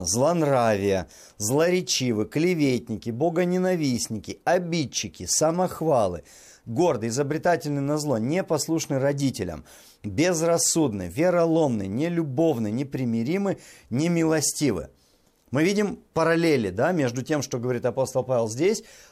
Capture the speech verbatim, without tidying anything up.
злонравия, злоречивы, клеветники, богоненавистники, обидчики, самохвалы, гордые, изобретательны на зло, непослушны родителям, безрассудны, вероломны, нелюбовны, непримиримы, немилостивы. Мы видим параллели, да, между тем, что говорит апостол Павел здесь,